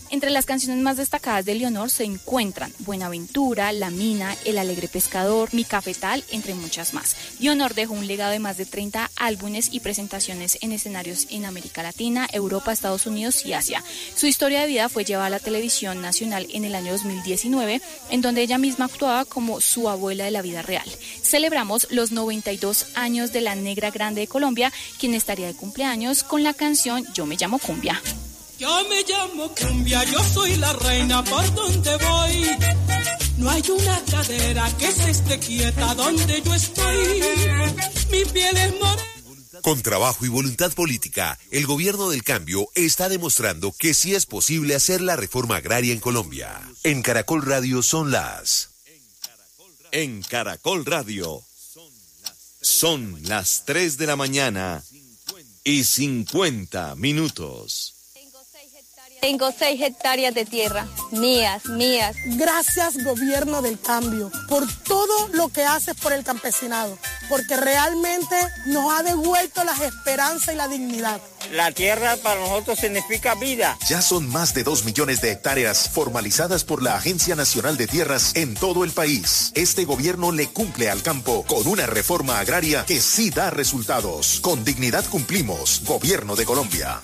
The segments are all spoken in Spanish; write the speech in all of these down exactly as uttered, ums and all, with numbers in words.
Entre las canciones más destacadas de Leonor se encuentran Buenaventura, La Mina, El Alegre Pescador, Mi Cafetal, entre muchas más. Leonor dejó un legado de más de treinta álbumes y presentaciones en escenarios en América Latina, Europa, Estados Unidos y Asia. Su historia de vida fue llevada a la televisión nacional en el año dos mil diecinueve, en donde ella misma actuaba como su abuela de la vida real. Celebramos los noventa y dos años de la Negra Grande de Colombia, quien estaría de cumpleaños con la canción Yo me llamo Cumbia. Yo me llamo Cumbia, yo soy la reina por donde voy. No hay una cadera que se esté quieta donde yo estoy. Mi piel es morena. Con trabajo y voluntad política, el gobierno del cambio está demostrando que sí es posible hacer la reforma agraria en Colombia. En Caracol Radio son las... En Caracol Radio son las tres de la mañana y cincuenta minutos. Tengo seis hectáreas de tierra, mías, mías. Gracias, gobierno del cambio, por todo lo que haces por el campesinado, porque realmente nos ha devuelto la esperanza y la dignidad. La tierra para nosotros significa vida. Ya son más de dos millones de hectáreas formalizadas por la Agencia Nacional de Tierras en todo el país. Este gobierno le cumple al campo con una reforma agraria que sí da resultados. Con dignidad cumplimos, Gobierno de Colombia.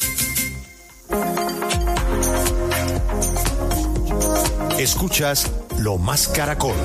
Escuchas Lo Más Caracol.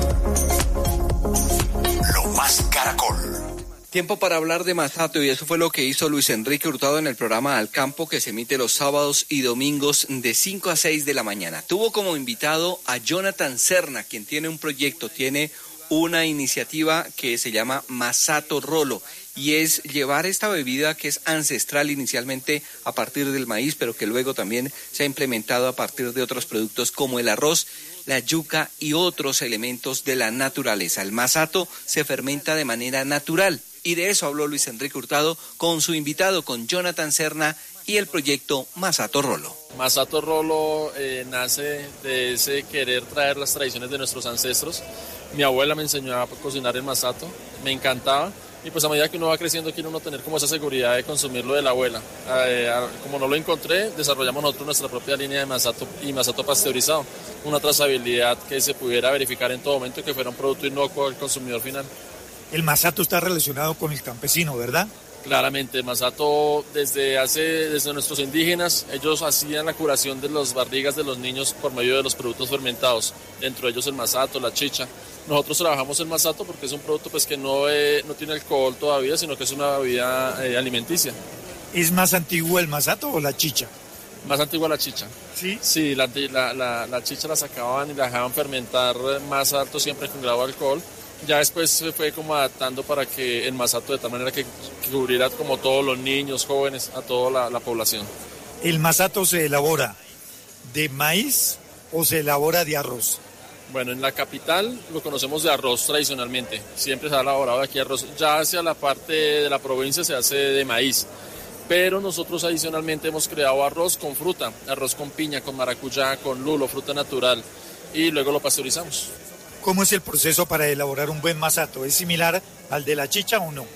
Lo Más Caracol. Tiempo para hablar de Masato, y eso fue lo que hizo Luis Enrique Hurtado en el programa Al Campo, que se emite los sábados y domingos de cinco a seis de la mañana. Tuvo como invitado a Jonathan Serna, quien tiene un proyecto, tiene una iniciativa que se llama Masato Rolo, y es llevar esta bebida que es ancestral inicialmente a partir del maíz, pero que luego también se ha implementado a partir de otros productos como el arroz, la yuca y otros elementos de la naturaleza. El masato se fermenta de manera natural, y de eso habló Luis Enrique Hurtado con su invitado, con Jonathan Serna, y el proyecto Masato Rolo. Masato Rolo eh, nace de ese querer traer las tradiciones de nuestros ancestros. Mi abuela me enseñó a cocinar el masato, me encantaba, y pues a medida que uno va creciendo quiere uno tener como esa seguridad de consumirlo de la abuela. Eh, como no lo encontré, desarrollamos nosotros nuestra propia línea de masato y masato pasteurizado, una trazabilidad que se pudiera verificar en todo momento y que fuera un producto inocuo al consumidor final. El masato está relacionado con el campesino, ¿verdad? Claramente, el masato desde hace, desde nuestros indígenas, ellos hacían la curación de las barrigas de los niños por medio de los productos fermentados, dentro de ellos el masato, la chicha. Nosotros trabajamos el masato porque es un producto pues, que no, eh, no tiene alcohol todavía, sino que es una bebida eh, alimenticia. ¿Es más antiguo el masato o la chicha? Más antigua la chicha. ¿Sí? Sí, la, la, la, la chicha la sacaban y la dejaban fermentar más alto siempre con grado de alcohol. Ya después se fue como adaptando para que el masato de tal manera que, que cubriera como todos los niños, jóvenes, a toda la, la población. ¿El masato se elabora de maíz o se elabora de arroz? Bueno, en la capital lo conocemos de arroz tradicionalmente, siempre se ha elaborado de aquí arroz. Ya hacia la parte de la provincia se hace de maíz, pero nosotros adicionalmente hemos creado arroz con fruta, arroz con piña, con maracuyá, con lulo, fruta natural, y luego lo pasteurizamos. ¿Cómo es el proceso para elaborar un buen masato? ¿Es similar al de la chicha o no?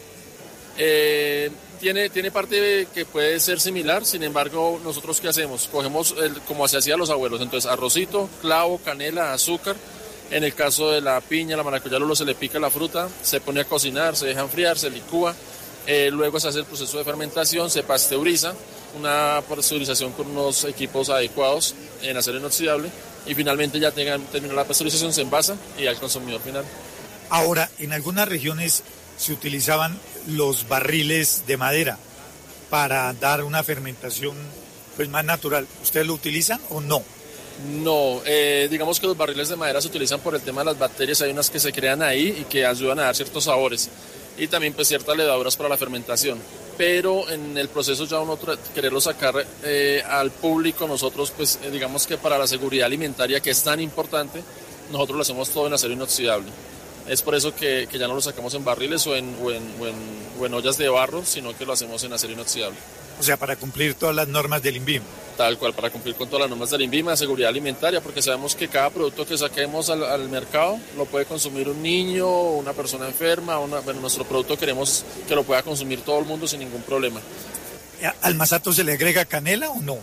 Eh, tiene, tiene parte que puede ser similar, sin embargo, ¿nosotros qué hacemos? Cogemos el, como se hacía los abuelos, entonces arrocito, clavo, canela, azúcar. En el caso de la piña, la maracuyá, lulo, se le pica la fruta, se pone a cocinar, se deja enfriar, se licúa, eh, luego se hace el proceso de fermentación, se pasteuriza, una pasteurización con unos equipos adecuados en acero inoxidable, y finalmente ya tengan, termina la pasteurización, se envasa y al consumidor final. Ahora, en algunas regiones se utilizaban los barriles de madera para dar una fermentación pues, más natural. ¿Ustedes lo utilizan o no? No, eh, digamos que los barriles de madera se utilizan por el tema de las bacterias, hay unas que se crean ahí y que ayudan a dar ciertos sabores y también pues ciertas levaduras para la fermentación. Pero en el proceso ya uno tra- quererlo sacar eh, al público, nosotros pues eh, digamos que para la seguridad alimentaria, que es tan importante, nosotros lo hacemos todo en acero inoxidable. Es por eso que, que ya no lo sacamos en barriles o en, o, en, o, en, o en ollas de barro, sino que lo hacemos en acero inoxidable. O sea, para cumplir todas las normas del INVIMA. Tal cual, para cumplir con todas las normas del INVIMA de seguridad alimentaria, porque sabemos que cada producto que saquemos al, al mercado lo puede consumir un niño, una persona enferma, una, bueno, nuestro producto queremos que lo pueda consumir todo el mundo sin ningún problema. ¿Al masato se le agrega canela o no?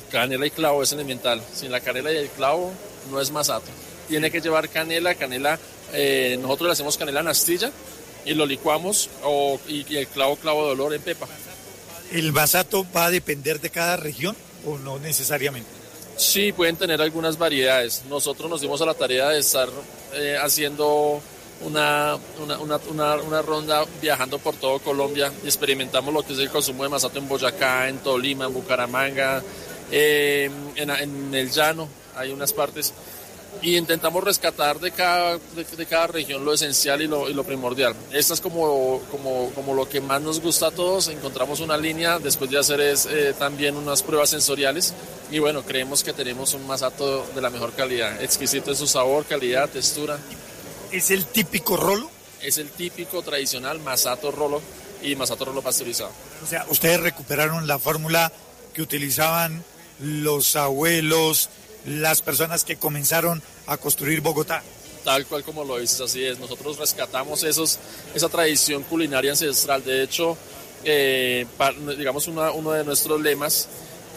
Canela y clavo es elemental. Sin la canela y el clavo no es masato. Tiene que llevar canela, canela, eh, nosotros le hacemos canela en astilla y lo licuamos o, y, y el clavo, clavo de olor en pepa. ¿El masato va a depender de cada región o no necesariamente? Sí, pueden tener algunas variedades. Nosotros nos dimos a la tarea de estar eh, haciendo una, una, una, una, una ronda viajando por todo Colombia y experimentamos lo que es el consumo de masato en Boyacá, en Tolima, en Bucaramanga, eh, en, en el llano, hay unas partes. Y intentamos rescatar de cada, de, de cada región lo esencial y lo, y lo primordial. Esta es como, como, como lo que más nos gusta a todos. Encontramos una línea después de hacer es, eh, también unas pruebas sensoriales y bueno, creemos que tenemos un masato de la mejor calidad, exquisito en su sabor, calidad, textura. ¿Es el típico rolo? Es el típico tradicional masato rolo y masato rolo pasteurizado. O sea, ustedes recuperaron la fórmula que utilizaban los abuelos, las personas que comenzaron a construir Bogotá. Tal cual como lo dices, así es. Nosotros rescatamos esos, esa tradición culinaria ancestral. De hecho, eh, para, digamos, una, uno de nuestros lemas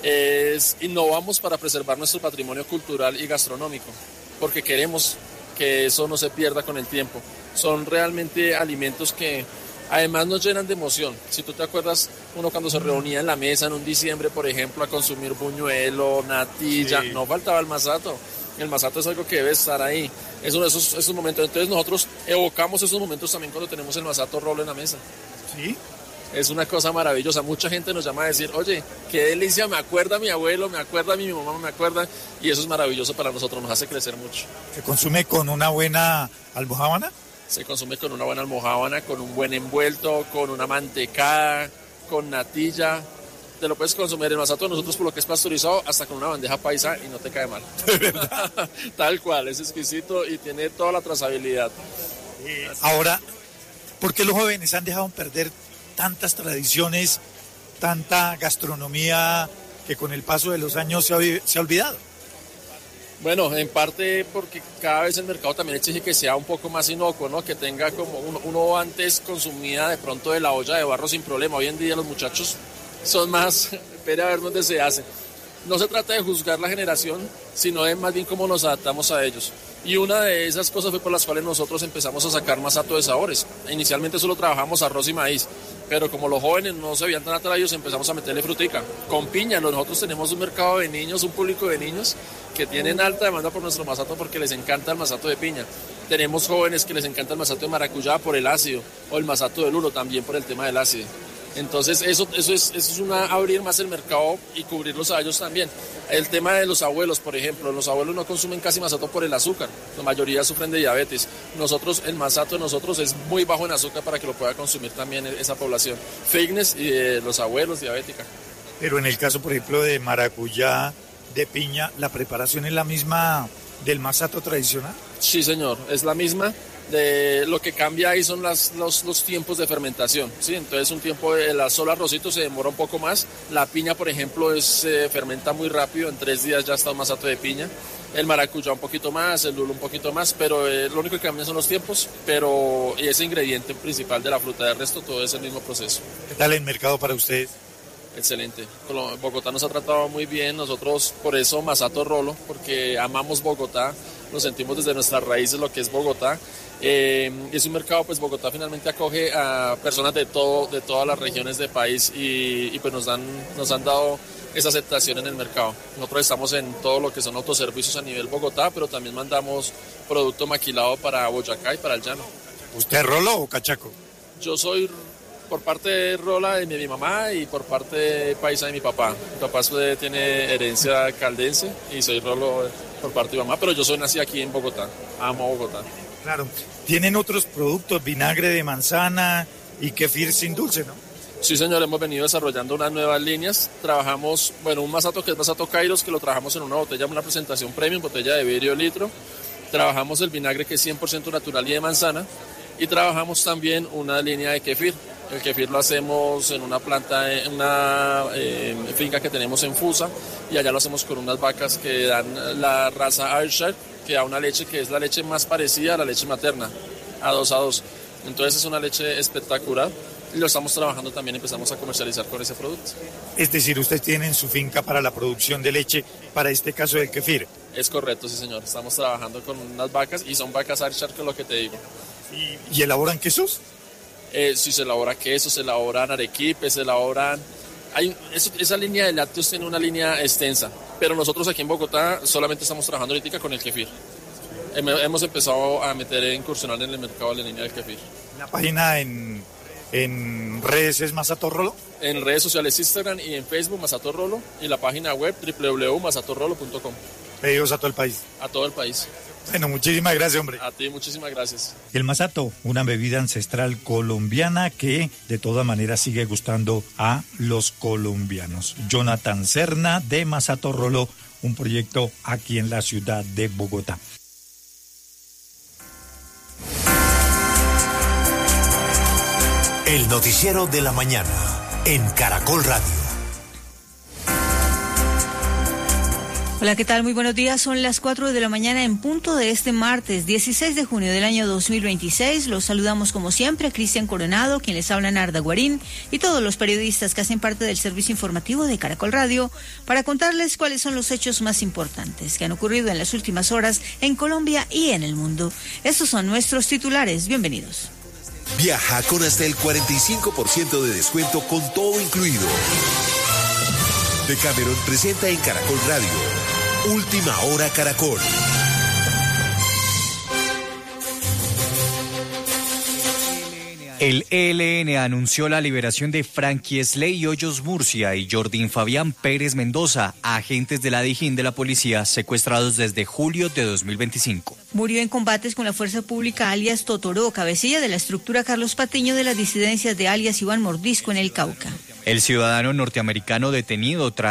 es innovamos para preservar nuestro patrimonio cultural y gastronómico, porque queremos que eso no se pierda con el tiempo. Son realmente alimentos que además nos llenan de emoción. Si tú te acuerdas, uno cuando se reunía en la mesa en un diciembre, por ejemplo, a consumir buñuelo, natilla, sí, no faltaba el masato. El masato es algo que debe estar ahí. Es uno de esos, esos momentos. Entonces nosotros evocamos esos momentos también cuando tenemos el masato rolo en la mesa. Sí. Es una cosa maravillosa. Mucha gente nos llama a decir, oye, qué delicia, me acuerda a mi abuelo, me acuerda a mi mamá, me acuerda. Y eso es maravilloso para nosotros, nos hace crecer mucho. ¿Se consume con una buena almojábana? Se consume con una buena almojábana, con un buen envuelto, con una mantecada, con natilla. Te lo puedes consumir el masato de nosotros por lo que es pasteurizado hasta con una bandeja paisa y no te cae mal. ¿De verdad? Tal cual, es exquisito y tiene toda la trazabilidad. Eh, ahora, ¿por qué los jóvenes han dejado perder tantas tradiciones, tanta gastronomía que con el paso de los años se ha, se ha olvidado? Bueno, en parte porque cada vez el mercado también exige que sea un poco más inocuo, ¿no? Que tenga como uno, uno antes consumía de pronto de la olla de barro sin problema. Hoy en día los muchachos son más, espera a ver dónde se hace. No se trata de juzgar la generación, sino de más bien cómo nos adaptamos a ellos. Y una de esas cosas fue por las cuales nosotros empezamos a sacar masato de sabores. Inicialmente solo trabajamos arroz y maíz, pero como los jóvenes no se veían tan atraídos, empezamos a meterle frutica. Con piña, nosotros tenemos un mercado de niños, un público de niños que tienen alta demanda por nuestro masato porque les encanta el masato de piña. Tenemos jóvenes que les encanta el masato de maracuyá por el ácido, o el masato de lulo también por el tema del ácido. Entonces eso, eso, es, eso es una abrir más el mercado y cubrirlos a ellos también. El tema de los abuelos, por ejemplo, los abuelos no consumen casi masato por el azúcar, la mayoría sufren de diabetes. Nosotros, el masato de nosotros es muy bajo en azúcar para que lo pueda consumir también esa población. Fitness y de los abuelos, diabética. Pero en el caso, por ejemplo, de maracuyá, de piña, ¿la preparación es la misma del masato tradicional? Sí, señor, es la misma. De, lo que cambia ahí son las, los, los tiempos de fermentación, ¿sí? Entonces un tiempo de la sola arrocito se demora un poco más. La piña, por ejemplo, es, se fermenta muy rápido, en tres días ya está un masato de piña. El maracuyá un poquito más, el lulo un poquito más, pero eh, lo único que cambia son los tiempos, pero y ese ingrediente principal de la fruta, del resto todo es el mismo proceso. ¿Qué tal el mercado para ustedes? Excelente. Bogotá nos ha tratado muy bien, nosotros por eso masato rolo, porque amamos Bogotá, nos sentimos desde nuestras raíces lo que es Bogotá. Eh, es un mercado, pues Bogotá finalmente acoge a personas de todo, de todas las regiones del país y, y pues nos dan, nos han dado esa aceptación en el mercado. Nosotros estamos en todo lo que son autoservicios a nivel Bogotá, pero también mandamos producto maquilado para Boyacá y para el llano. ¿Usted es rolo o cachaco? Yo soy por parte de rola de mi, mi mamá y por parte de paisa de mi papá. Mi papá tiene herencia caldense y soy rolo por parte de mi mamá, pero yo soy nací aquí en Bogotá, amo Bogotá. Claro, tienen otros productos, vinagre de manzana y kefir sin dulce, ¿no? Sí, señor, hemos venido desarrollando unas nuevas líneas. Trabajamos, bueno, un masato que es masato Kairos, que lo trabajamos en una botella, una presentación premium, botella de vidrio litro. Trabajamos el vinagre que es cien por ciento natural y de manzana. Y trabajamos también una línea de kefir. El kefir lo hacemos en una planta, en una eh, finca que tenemos en Fusa, y allá lo hacemos con unas vacas que dan la raza Ayrshire, que da una leche que es la leche más parecida a la leche materna, a dos a dos. Entonces es una leche espectacular y lo estamos trabajando también, empezamos a comercializar con ese producto. Es decir, ustedes tienen su finca para la producción de leche, para este caso del kefir. Es correcto, sí señor, estamos trabajando con unas vacas y son vacas Archar, que es lo que te digo. ¿Y, ¿y elaboran quesos? Eh, sí, se elabora queso, se elaboran arequipes, se elaboran... Hay, eso, esa línea de lácteos tiene una línea extensa, pero nosotros aquí en Bogotá solamente estamos trabajando ahorita con el kefir. Hemos empezado a meter, a incursionar en el mercado de la línea del kefir. ¿La página en, en redes es Masato Rolo? En redes sociales Instagram y en Facebook Masato Rolo, y la página web doble u doble u doble u punto masato rolo punto com. Pedidos a todo el país. A todo el país. Bueno, muchísimas gracias, hombre. A ti, muchísimas gracias. El Masato, una bebida ancestral colombiana que de todas maneras sigue gustando a los colombianos. Jonathan Serna de Masato Rolo, un proyecto aquí en la ciudad de Bogotá. El noticiero de la mañana en Caracol Radio. Hola, ¿qué tal? Muy buenos días. Son las cuatro de la mañana en punto de este martes, dieciséis de junio del año dos mil veintiséis. Los saludamos como siempre a Cristian Coronado, quien les habla Narda Guarín, y todos los periodistas que hacen parte del servicio informativo de Caracol Radio para contarles cuáles son los hechos más importantes que han ocurrido en las últimas horas en Colombia y en el mundo. Estos son nuestros titulares. Bienvenidos. Viaja con hasta el cuarenta y cinco por ciento de descuento con todo incluido. Decameron presenta en Caracol Radio Última Hora Caracol. El E L N anunció la liberación de Franquiesley Hoyos Murcia y Jordín Fabián Pérez Mendoza, agentes de la Dijín de la policía secuestrados desde julio de dos mil veinticinco. Murió en combates con la fuerza pública alias Totoró, cabecilla de la estructura Carlos Patiño de las disidencias de alias Iván Mordisco en el Cauca. El ciudadano norteamericano detenido tras